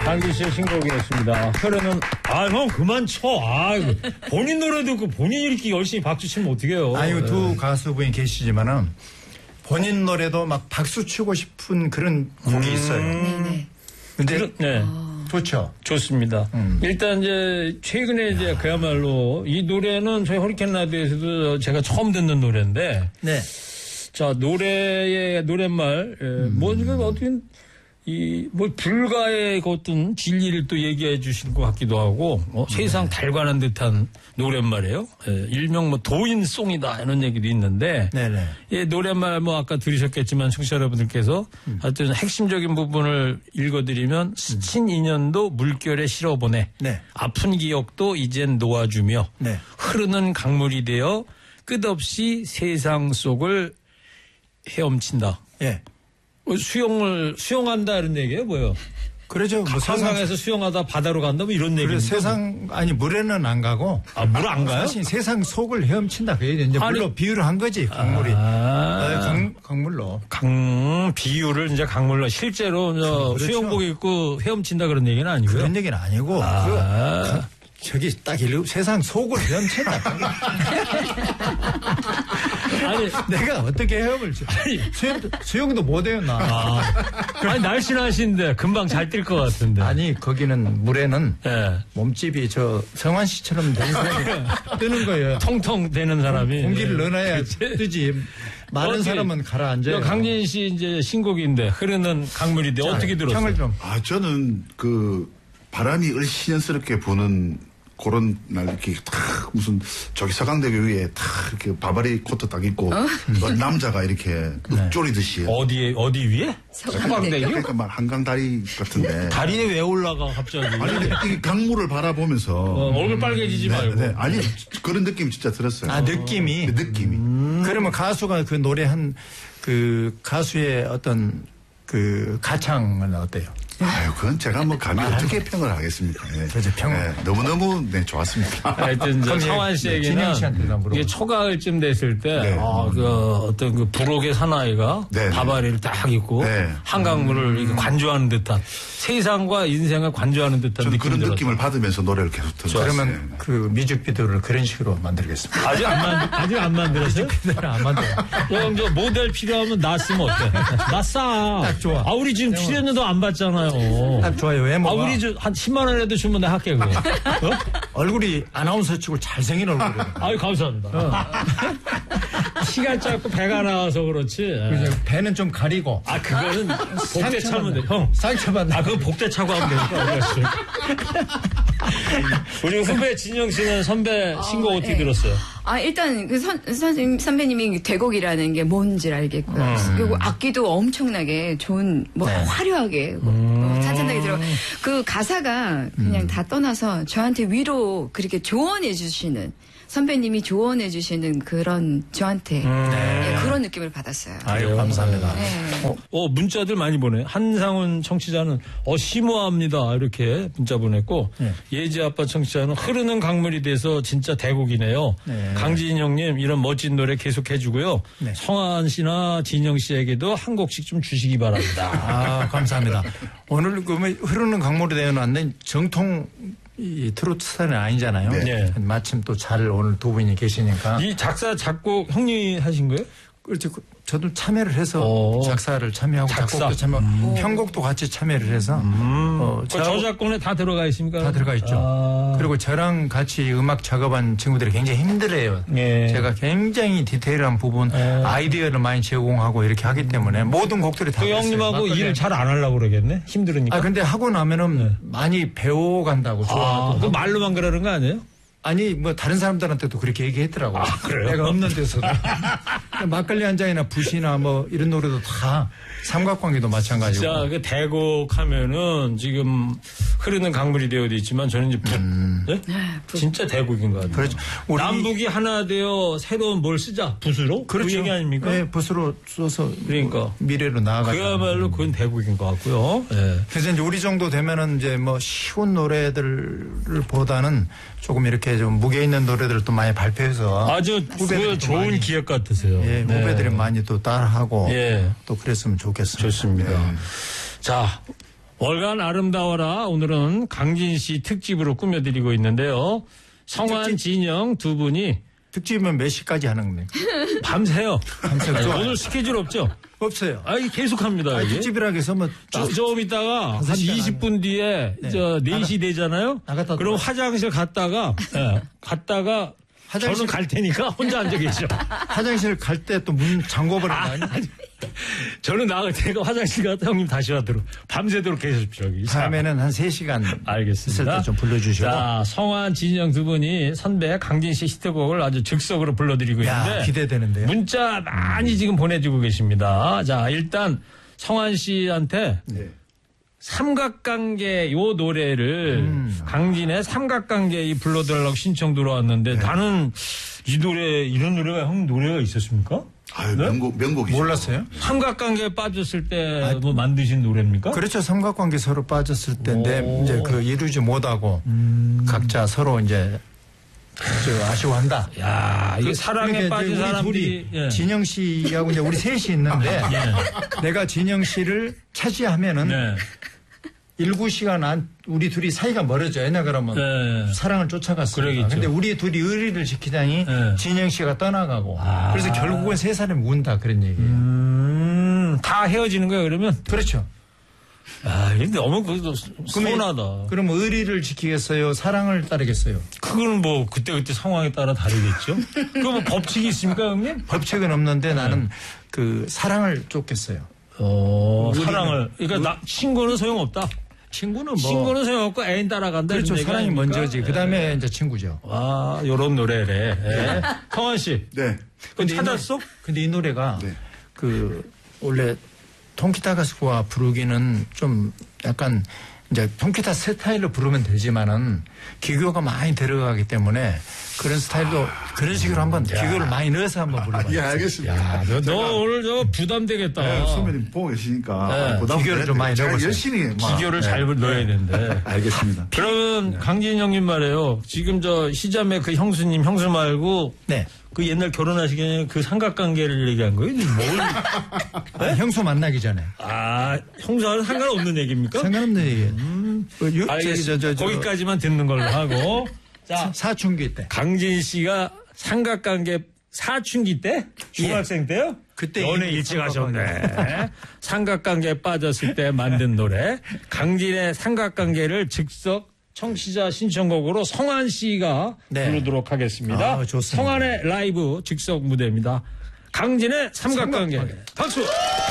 강기 씨의 신곡이었습니다. 흐르는, 형, 그만 쳐. 본인 노래 듣고 본인이 이렇게 열심히 박수 치면 어떡해요. 아유, 두 가수분이 계시지만은 본인 노래도 막 박수 치고 싶은 그런 곡이 있어요. 근데, 네. 좋죠. 좋습니다. 일단 이제 최근에 이제 그야말로 이 노래는 저희 허리케인 라디오에서도 제가 처음 듣는 노래인데. 네. 자, 노랫말, 뭐, 지금 어떻게, 불가의 그 어떤 진리를 또 얘기해 주신 것 같기도 하고, 세상 달관한 듯한 노랫말이에요. 일명 도인송이다, 이런 얘기도 있는데, 네네. 예, 노랫말 아까 들으셨겠지만, 청취자 여러분들께서 하여튼 핵심적인 부분을 읽어드리면, 스친 인연도 물결에 실어보내, 네. 아픈 기억도 이젠 놓아주며, 네. 흐르는 강물이 되어 끝없이 세상 속을 헤엄친다. 예. 수영한다 이런 얘기예요, 뭐요? 그러죠. 뭐 한강에서 수영하다 바다로 간다 뭐 이런 얘기. 물에는 안 가고. 물 안 가요? 사실 세상 속을 헤엄친다. 그게 이제 물로 비유를 한 거지, 강물이. 강물로. 비유를 이제 강물로 실제로 그렇죠. 수영복 입고 헤엄친다 그런 얘기는 아니고요. 그런 얘기는 아니고. 저기 딱 세상 속을 헤엄친다. 아니, 내가 어떻게 헤엄을 쳐. 수영도 못해요, 나. 아니, 날씬하신데 금방 잘 뛸 것 같은데. 아니, 거기는 물에는 네. 몸집이 성환 씨처럼 된 사람이 뜨는 거예요. 통통 되는 사람이. 공기를 넣어놔야 뜨지. 많은 사람은 가라앉아요. 강진 씨 이제 신곡인데 흐르는 강물이 돼. 어떻게 들었어요? 평을 좀. 저는 바람이 을씨년스럽게 부는 그런 날 이렇게 탁 무슨 저기 서강대교 위에 탁 이렇게 바바리 코트 딱 입고 남자가 이렇게 읊조리듯이 어디 위에? 서강대교? 그러니까 막 한강 다리 같은데 다리에 왜 올라가 갑자기? 아니 이 강물을 바라보면서 얼굴 빨개지지 말고. 네. 아니 그런 느낌이 진짜 들었어요. 느낌이. 그러면 가수가 그 노래한 가수의 어떤 가창은 어때요? 그건 제가 감히 어떻게 평을 하겠습니까? 그렇죠, 너무너무 좋았습니다. 하여튼, 서환 씨에게는 이게 초가을쯤 됐을 때, 어떤 부록의 사나이가 바바리를 딱 입고 한강물을 이렇게 관조하는 듯한 세상과 인생을 관조하는 듯한 저는 그런 들었어요. 느낌을 받으면서 노래를 계속 들었어요. 그러면 뮤직비디오를 그런 식으로 만들겠습니다. 아직 안 만들었어요? 뮤직비디오를 안 만들어요. 형, 모델 필요하면 나 쓰면 어때? 나 싸. 딱 좋아. 우리 지금 출연료도 안 받잖아요. 딱 좋아요. 외모가. 우리 한 10만 원이라도 주면 내가 할게, 그거. 얼굴이 아나운서 치고 잘생긴 얼굴이에요. 아유, 감사합니다. 키가 작고 배가 나와서 그렇지. 배는 좀 가리고. 그거는 복대 차면 돼. 형. 상처받는. 그거 복대 차고 하면 되니까. 우리 후배 진영 씨는 선배 신곡 어떻게 들었어요? 일단 선배님이 대곡이라는 게 뭔지 알겠고요. 그리고 악기도 엄청나게 좋은 화려하게 찬찬하게 들어. 그 가사가 그냥 다 떠나서 저한테 위로 그렇게 조언해 주시는 선배님이 조언해 주시는 그런 저한테 그런 느낌을 받았어요. 아유, 감사합니다. 네. 문자들 많이 보내. 한상훈 청취자는 심오합니다 이렇게 문자 보냈고 예지 아빠 청취자는 흐르는 강물이 돼서 진짜 대곡이네요. 강진영님 이런 멋진 노래 계속해 주고요. 성한 씨나 진영 씨에게도 한 곡씩 좀 주시기 바랍니다. 감사합니다. 오늘 흐르는 강물이 되어놨는 정통 이 트로트 스타일은 아니잖아요. 네. 마침 또 잘 오늘 두 분이 계시니까. 이 작사 작곡 형님이 하신 거예요? 그렇죠. 저도 참여를 해서 작사를 참여하고 작곡도 참여하고 편곡도 같이 참여를 해서 저작권에 다 들어가 있습니까? 다 들어가 있죠. 그리고 저랑 같이 음악 작업한 친구들이 굉장히 힘들어요. 제가 굉장히 디테일한 부분 아이디어를 많이 제공하고 이렇게 하기 때문에 모든 곡들이 다 형님하고 일을 잘 안 하려고 그러겠네? 힘들으니까. 근데 하고 나면은 많이 배워간다고 좋아하고. 그 말로만 그러는 거 아니에요? 아니 다른 사람들한테도 그렇게 얘기했더라고요. 그래요? 내가 없는 데서도. 막걸리 한 잔이나 붓이나 이런 노래도 다 삼각관계도 마찬가지고. 자, 그 대곡 하면은 지금 흐르는 강물이 되어도 있지만 저는 이제 진짜 대곡인 것 같아요. 그렇죠. 남북이 하나 되어 새로운 뭘 쓰자. 붓으로? 그렇죠. 그 얘기 아닙니까? 네, 붓으로 써서 그러니까 미래로 나아가죠. 그야말로 그건 대곡인 것 같고요. 네. 그래서 이제 우리 정도 되면은 이제 쉬운 노래들을 보다는 조금 이렇게 좀 무게 있는 노래들을 또 많이 발표해서 아주 좋은 많이, 기획 같으세요. 예, 후배들이 많이 또 따라하고 또 그랬으면 좋겠습니다. 좋습니다. 자, 월간 아름다워라. 오늘은 강진 씨 특집으로 꾸며드리고 있는데요. 성환, 진영 두 분이 특집은 몇 시까지 하는 겁니까? 밤새요. 밤새요. 오늘 스케줄 없죠? 없어요. 이게 계속합니다. 특집이라 해서 뭐 좀 있다가 한 20분 뒤에 네. 4시 되잖아요. 그럼 화장실 갔다가 저는 갈 테니까 혼자 앉아 계셔. 화장실 갈 때 또 문 잠궈버리는 거 아니야? 저는 나갈 테니까 화장실 갔다 형님 다시 와도록 밤새도록 계십시오. 다음에는 한 3시간 알겠습니다. 있을 때 좀 불러주시고. 자, 성환, 진영 두 분이 선배 강진 씨 히트곡을 아주 즉석으로 불러드리고 있는데 기대되는데요. 문자 많이 지금 보내주고 계십니다. 자, 일단 성환 씨한테 삼각관계 요 노래를 강진의 삼각관계 이 불러달라고 신청 들어왔는데 나는 이 노래 이런 노래가 형 노래가 있었습니까? 아유, 명곡이죠. 몰랐어요? 삼각관계에 빠졌을 때 뭐 만드신 노래입니까? 그렇죠. 삼각관계 서로 빠졌을 때인데 이제 그 이루지 못하고 각자 서로 이제 아쉬워한다. 야, 이게 사랑에 빠진 사람들이 둘이 진영 씨하고 이제 우리 셋이 있는데 내가 진영 씨를 차지하면은 19시간 우리 둘이 사이가 멀어져. 왜냐 그러면 사랑을 쫓아갔으니까. 근데 우리 둘이 의리를 지키자니 진영 씨가 떠나가고. 그래서 결국은 세 사람이 운다 그런 얘기예요. 다 헤어지는 거예요 그러면? 그렇죠. 근데 너무 서운하다. 그럼 의리를 지키겠어요? 사랑을 따르겠어요? 그거는 뭐 그때그때 상황에 따라 다르겠죠. 그럼 뭐 법칙이 있습니까 형님? 법칙은 없는데 나는 그 사랑을 쫓겠어요. 사랑을. 그러니까 친구는 소용없다. 친구는 소용없고 애인 따라간다. 그렇죠. 사랑이 먼저지. 그 다음에 이제 친구죠. 요런 노래래. 성환 씨. 네. 근데 찾았어? 근데 이 노래가 원래 통기타 가수가 부르기는 좀 약간 이제 통기타 스타일로 부르면 되지만은 기교가 많이 들어가기 때문에 그런 스타일도 그런 식으로 한번 기교를 많이 넣어서 한번 불러봐요. 예, 알겠습니다. 너 오늘 부담되겠다. 선배님 보고 계시니까 기교를 좀 많이 넣어보세요. 열심히 기교를 잘 넣어야 되는데. 알겠습니다. 그러면 강진 형님 말이에요. 지금 저 희자매 그 형수님 형수 말고 그 옛날 결혼하시기 전에 그 삼각관계를 얘기한 거예요? 뭘? 형수 만나기 전에. 형수와는 상관없는 얘기입니까? 상관없는 얘기예요. 알겠습니다. 거기까지만 듣는 걸로 하고. 자, 사춘기 때. 강진 씨가 삼각관계 사춘기 때? 중학생 때요? 그때 연애 일찍 하셨네. 삼각관계에 빠졌을 때 만든 노래. 강진의 삼각관계를 즉석 청취자 신청곡으로 성환 씨가 부르도록 하겠습니다. 좋습니다. 성환의 라이브 즉석 무대입니다. 강진의 삼각관계. 박수!